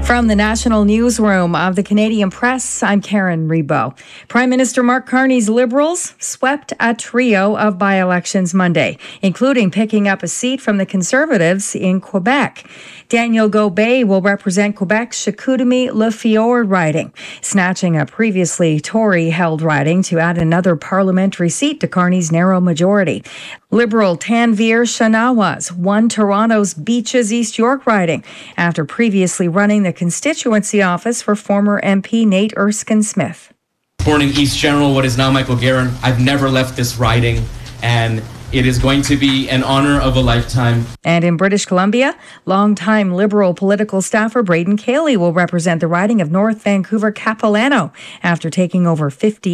From the National Newsroom of the Canadian Press, I'm Karen Rebo. Prime Minister Mark Carney's Liberals swept a trio of by-elections Monday, including picking up a seat from the Conservatives in Quebec. Daniel Gobet will represent Quebec's Chicoutimi-Le riding, snatching a previously Tory-held riding to add another parliamentary seat to Carney's narrow majority. Liberal Tanveer Shahnawaz won Toronto's Beaches East York riding after previously running the constituency office for former MP Nate Erskine-Smith. Born in East General, what is now Michael Guerin, I've never left this riding, and it is going to be an honor of a lifetime. And in British Columbia, longtime Liberal political staffer Braden Cayley will represent the riding of North Vancouver Capilano after taking over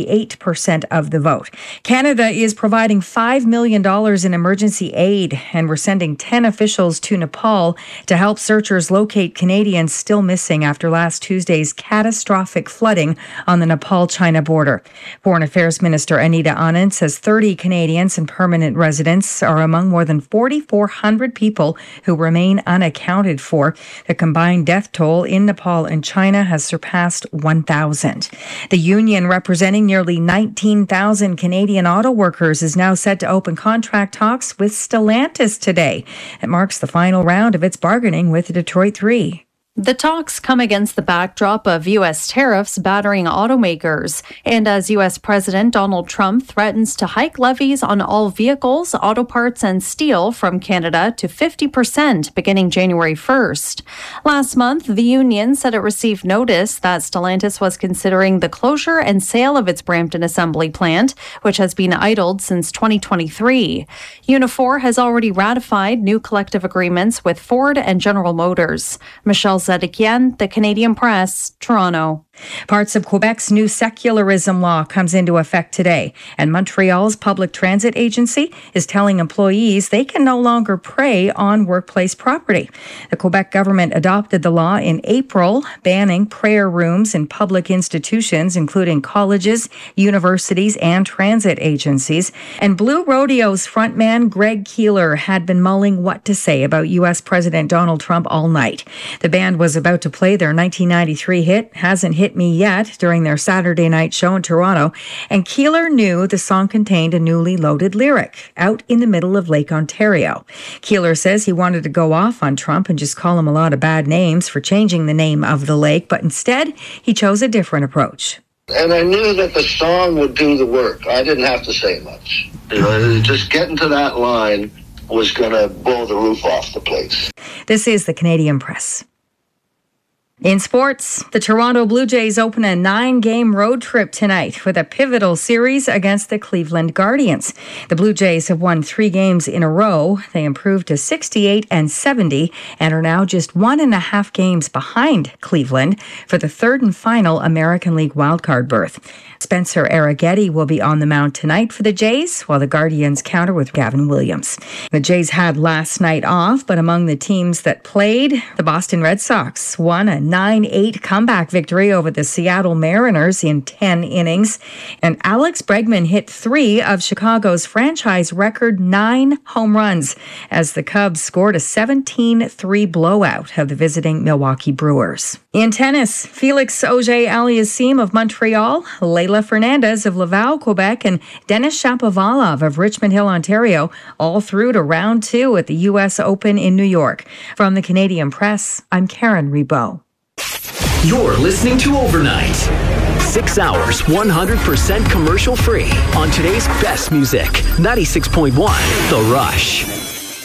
58% of the vote. Canada is providing $5 million in emergency aid, and we're sending 10 officials to Nepal to help searchers locate Canadians still missing after last Tuesday's catastrophic flooding on the Nepal-China border. Foreign Affairs Minister Anita Anand says 30 Canadians and permanent residents are among more than 4,400 people who remain unaccounted for. The combined death toll in Nepal and China has surpassed 1,000. The union representing nearly 19,000 Canadian auto workers is now set to open contract talks with Stellantis today. It marks the final round of its bargaining with Detroit 3. The talks come against the backdrop of U.S. tariffs battering automakers, and as U.S. President Donald Trump threatens to hike levies on all vehicles, auto parts, and steel from Canada to 50% beginning January 1st. Last month, the union said it received notice that Stellantis was considering the closure and sale of its Brampton assembly plant, which has been idled since 2023. Unifor has already ratified new collective agreements with Ford and General Motors. Michelle Zedekian, The Canadian Press, Toronto. Parts of Quebec's new secularism law comes into effect today, and Montreal's public transit agency is telling employees they can no longer prey on workplace property. The Quebec government adopted the law in April, banning prayer rooms in public institutions, including colleges, universities, and transit agencies. And Blue Rodeo's frontman Greg Keeler had been mulling what to say about U.S. President Donald Trump all night. The band was about to play their 1993 hit, Hasn't Hit Me Yet, during their Saturday night show in Toronto, and Keeler knew the song contained a newly loaded lyric, out in the middle of Lake Ontario. Keeler says he wanted to go off on Trump and just call him a lot of bad names for changing the name of the lake, but instead he chose a different approach. And I knew that the song would do the work. I didn't have to say much. Just getting to that line was going to blow the roof off the place. This is the Canadian Press. In sports, the Toronto Blue Jays open a 9-game road trip tonight with a pivotal series against the Cleveland Guardians. The Blue Jays have won 3 games in a row. They improved to 68-70 and are now just 1.5 games behind Cleveland for the third and final American League wildcard berth. Spencer Arrighetti will be on the mound tonight for the Jays, while the Guardians counter with Gavin Williams. The Jays had last night off, but among the teams that played, the Boston Red Sox won a 9-8 comeback victory over the Seattle Mariners in 10 innings. And Alex Bregman hit 3 of Chicago's franchise record 9 home runs as the Cubs scored a 17-3 blowout of the visiting Milwaukee Brewers. In tennis, Felix Auger-Aliassime of Montreal, Leylah Fernandez of Laval, Quebec, and Denis Shapovalov of Richmond Hill, Ontario, all through to round 2 at the U.S. Open in New York. From the Canadian Press, I'm Karen Rebo. You're listening to Overnight. 6 hours, 100% commercial free on today's best music. 96.1 The Rush.